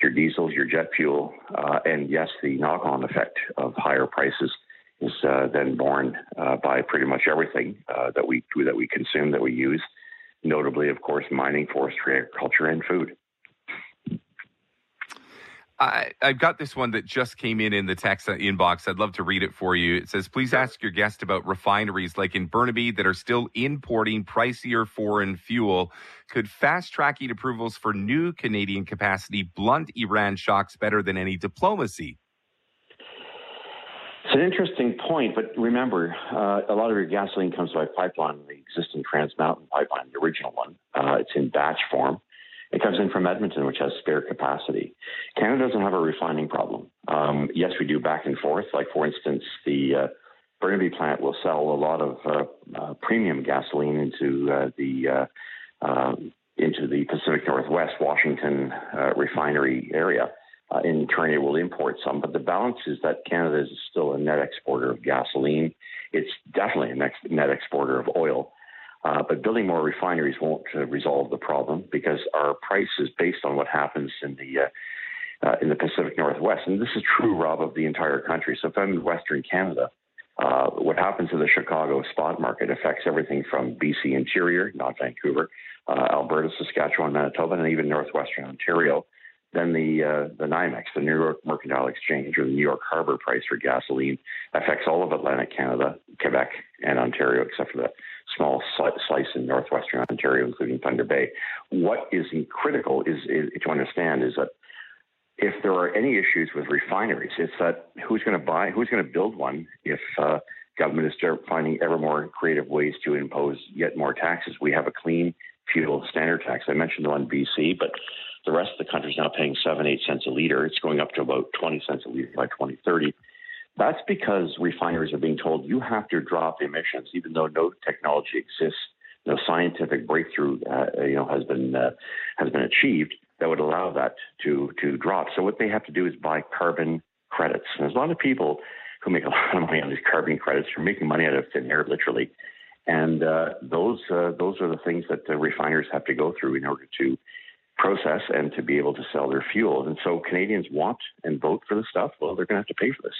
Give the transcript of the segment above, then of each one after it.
your diesels, your jet fuel, and yes, the knock-on effect of higher prices is then borne by pretty much everything that we consume, that we use. Notably, of course, mining, forestry, agriculture, and food. I've got this one that just came in the text inbox. I'd love to read it for you. It says, please ask your guest about refineries like in Burnaby that are still importing pricier foreign fuel. Could fast-tracking approvals for new Canadian capacity blunt Iran shocks better than any diplomacy? It's an interesting point, but remember, a lot of your gasoline comes by pipeline, the existing Trans Mountain pipeline, the original one. It's in batch form. It comes in from Edmonton, which has spare capacity. Canada doesn't have a refining problem. Yes, we do back and forth. Like, for instance, the Burnaby plant will sell a lot of premium gasoline into the Pacific Northwest, Washington refinery area. In turn, it will import some. But the balance is that Canada is still a net exporter of gasoline. It's definitely a net exporter of oil. But building more refineries won't resolve the problem, because our price is based on what happens in the Pacific Northwest. And this is true, Rob, of the entire country. So if I'm in Western Canada, what happens in the Chicago spot market affects everything from BC Interior, not Vancouver, Alberta, Saskatchewan, Manitoba, and even Northwestern Ontario. Then the NYMEX, the New York Mercantile Exchange, or the New York Harbor price for gasoline, affects all of Atlantic Canada, Quebec, and Ontario, except for that small slice in northwestern Ontario, including Thunder Bay. What is critical is to understand is that if there are any issues with refineries, it's that who's going to build one if government is finding ever more creative ways to impose yet more taxes. We have a clean fuel standard tax. I mentioned the one in BC, but the rest of the country is now paying 7-8 cents a liter. It's going up to about 20 cents a liter by 2030. That's because refineries are being told you have to drop emissions, even though no technology exists, no scientific breakthrough, has been achieved that would allow that to drop. So what they have to do is buy carbon credits. And there's a lot of people who make a lot of money on these carbon credits. They're making money out of thin air, literally. And those are the things that the refiners have to go through in order to process and to be able to sell their fuel. And so Canadians want and vote for the stuff. Well, they're going to have to pay for this.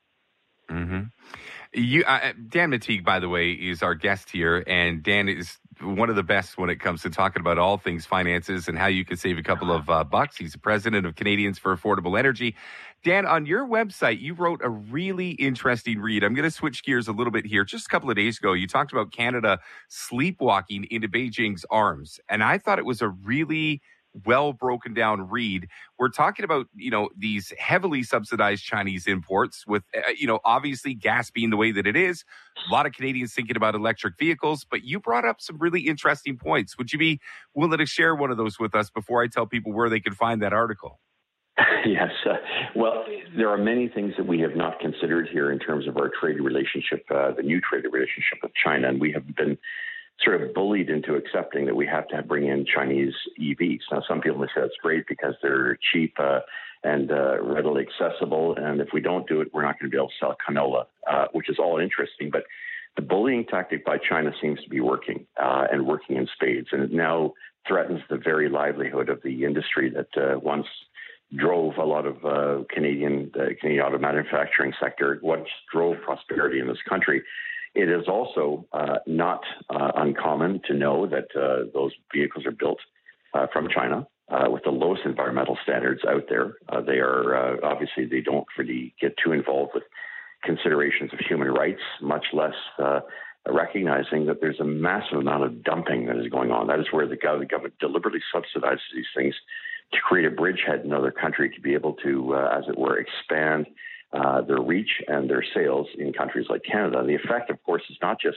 Mm-hmm. Dan Mattigue, by the way, is our guest here, and Dan is one of the best when it comes to talking about all things finances and how you can save a couple of bucks. He's the president of Canadians for Affordable Energy. Dan, on your website, you wrote a really interesting read. I'm going to switch gears a little bit here. Just a couple of days ago, you talked about Canada sleepwalking into Beijing's arms, and I thought it was a really well broken down read. We're talking about, these heavily subsidized Chinese imports with, obviously gas being the way that it is. A lot of Canadians thinking about electric vehicles, but you brought up some really interesting points. Would you be willing to share one of those with us before I tell people where they can find that article? Yes. Well, there are many things that we have not considered here in terms of our trade relationship, the new trade relationship with China. And we have been sort of bullied into accepting that we have to bring in Chinese EVs. Now, some people may say that's great because they're cheap and readily accessible. And if we don't do it, we're not going to be able to sell canola, which is all interesting. But the bullying tactic by China seems to be working and working in spades. And it now threatens the very livelihood of the industry that once drove a lot of Canadian auto manufacturing sector, once drove prosperity in this country. It is also not uncommon to know that those vehicles are built from China with the lowest environmental standards out there. They are obviously they don't really get too involved with considerations of human rights, much less recognizing that there's a massive amount of dumping that is going on. That is where the government deliberately subsidizes these things to create a bridgehead in another country to be able to, as it were, expand their reach and their sales in countries like Canada. The effect, of course, is not just,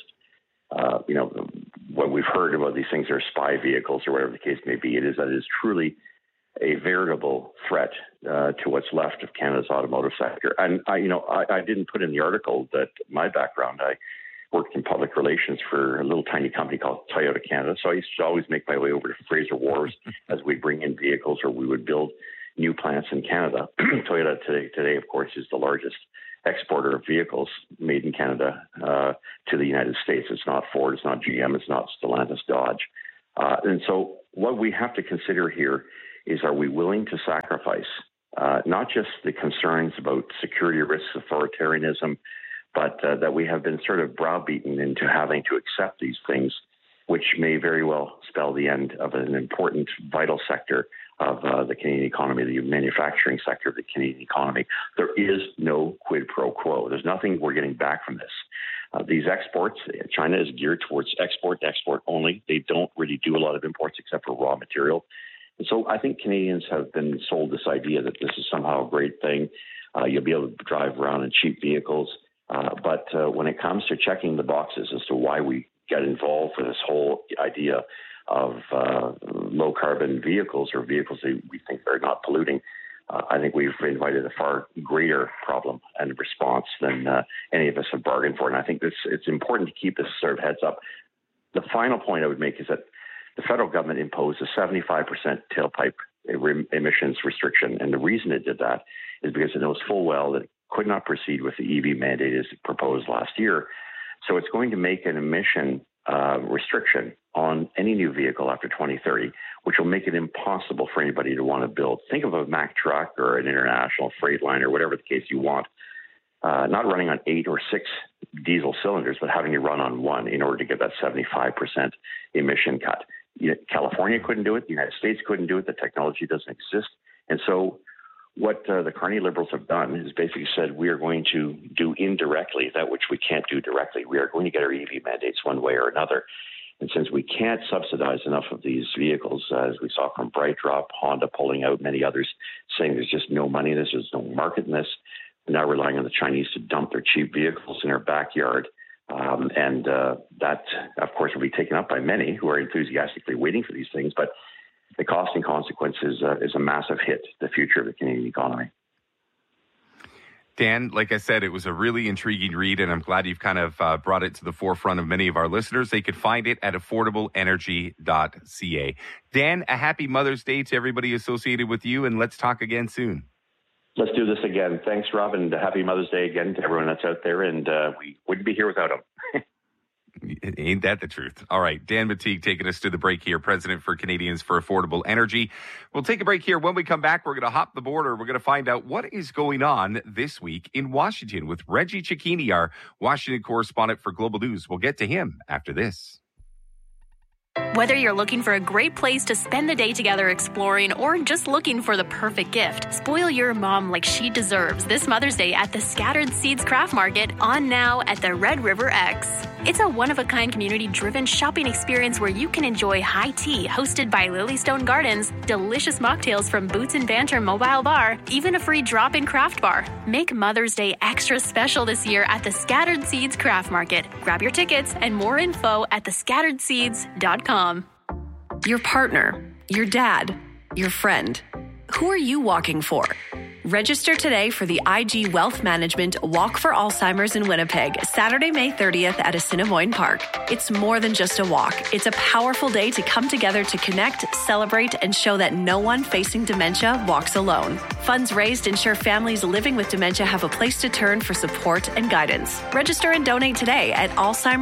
what we've heard about these things are spy vehicles or whatever the case may be. It is that it is truly a veritable threat to what's left of Canada's automotive sector. And I didn't put in the article that my background. I worked in public relations for a little tiny company called Toyota Canada. So I used to always make my way over to Fraser Wharves as we bring in vehicles or we would build new plants in Canada. Toyota today, of course, is the largest exporter of vehicles made in Canada to the United States. It's not Ford, it's not GM, it's not Stellantis, Dodge. And so what we have to consider here is, are we willing to sacrifice not just the concerns about security risks, authoritarianism, but that we have been sort of browbeaten into having to accept these things, which may very well spell the end of an important, vital sector of the Canadian economy, the manufacturing sector of the Canadian economy. There is no quid pro quo. There's nothing we're getting back from this. These exports, China is geared towards export only. They don't really do a lot of imports except for raw material. And so I think Canadians have been sold this idea that this is somehow a great thing. You'll be able to drive around in cheap vehicles. But when it comes to checking the boxes as to why we get involved with this whole idea of low-carbon vehicles or vehicles that we think are not polluting, I think we've invited a far greater problem and response than any of us have bargained for. And I think it's important to keep this sort of heads up. The final point I would make is that the federal government imposed a 75% tailpipe emissions restriction. And the reason it did that is because it knows full well that it could not proceed with the EV mandate as proposed last year. So it's going to make an emission restriction on any new vehicle after 2030, which will make it impossible for anybody to want to build. Think of a Mack truck or an International Freightliner, whatever the case you want, not running on 8 or 6 diesel cylinders, but having to run on one in order to get that 75% emission cut. California couldn't do it. The United States couldn't do it. The technology doesn't exist. And so what the Carney Liberals have done is basically said we are going to do indirectly that which we can't do directly. We are going to get our EV mandates one way or another. And since we can't subsidize enough of these vehicles, as we saw from BrightDrop, Honda pulling out, many others saying there's just no money in this, there's no market in this, we're now relying on the Chinese to dump their cheap vehicles in our backyard. And that, of course, will be taken up by many who are enthusiastically waiting for these things. But the cost and consequences is a massive hit to the future of the Canadian economy. Dan, like I said, it was a really intriguing read, and I'm glad you've kind of brought it to the forefront of many of our listeners. They could find it at affordableenergy.ca. Dan, a happy Mother's Day to everybody associated with you, and let's talk again soon. Let's do this again. Thanks, Rob, and happy Mother's Day again to everyone that's out there, and we wouldn't be here without them. Ain't that the truth? All right, Dan Mattigue taking us to the break here, President for Canadians for Affordable Energy. We'll take a break here. When we come back, we're going to hop the border. We're going to find out what is going on this week in Washington with Reggie Cecchini, our Washington correspondent for Global News. We'll get to him after this. Whether you're looking for a great place to spend the day together exploring or just looking for the perfect gift, spoil your mom like she deserves this Mother's Day at the Scattered Seeds Craft Market on now at the Red River X. It's a one-of-a-kind community-driven shopping experience where you can enjoy high tea hosted by Lilystone Gardens, delicious mocktails from Boots and Banter Mobile Bar, even a free drop-in craft bar. Make Mother's Day extra special this year at the Scattered Seeds Craft Market. Grab your tickets and more info at thescatteredseeds.com. Your partner, your dad, your friend. Who are you walking for? Register today for the IG Wealth Management Walk for Alzheimer's in Winnipeg, Saturday, May 30th at Assiniboine Park. It's more than just a walk. It's a powerful day to come together to connect, celebrate, and show that no one facing dementia walks alone. Funds raised ensure families living with dementia have a place to turn for support and guidance. Register and donate today at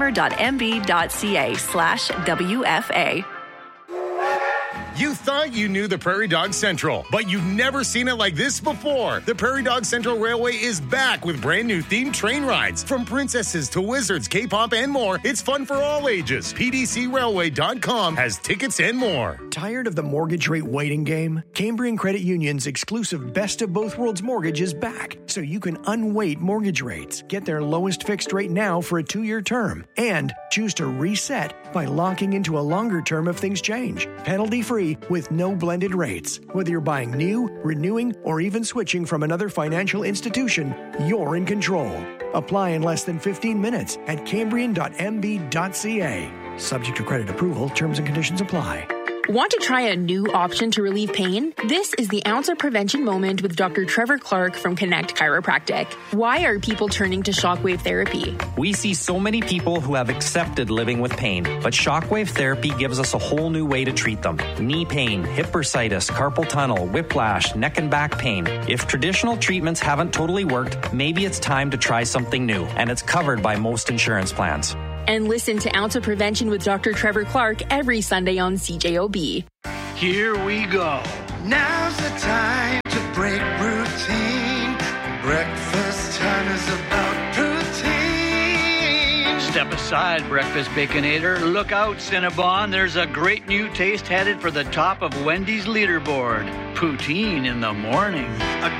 alzheimer.mb.ca/WFA. You thought you knew the Prairie Dog Central, but you've never seen it like this before. The Prairie Dog Central Railway is back with brand new themed train rides. From princesses to wizards, K-pop, and more, it's fun for all ages. PDCRailway.com has tickets and more. Tired of the mortgage rate waiting game? Cambrian Credit Union's exclusive Best of Both Worlds mortgage is back, so you can unwait mortgage rates. Get their lowest fixed rate now for a 2-year term, and choose to reset by locking into a longer term if things change. Penalty-free with no blended rates. Whether you're buying new, renewing, or even switching from another financial institution, you're in control. Apply in less than 15 minutes at cambrian.mb.ca. Subject to credit approval, terms and conditions apply. Want to try a new option to relieve pain? This is the Ounce of Prevention Moment with Dr. Trevor Clark from Connect Chiropractic. Why are people turning to shockwave therapy? We see so many people who have accepted living with pain, but shockwave therapy gives us a whole new way to treat them. Knee pain, hip bursitis, carpal tunnel, whiplash, neck and back pain. If traditional treatments haven't totally worked, maybe it's time to try something new, and it's covered by most insurance plans. And listen to Ounce of Prevention with Dr. Trevor Clark every Sunday on CJOB. Here we go. Now's the time to break routine. Breakfast time is about poutine. Step aside, Breakfast Baconator. Look out, Cinnabon. There's a great new taste headed for the top of Wendy's leaderboard. Poutine in the morning. A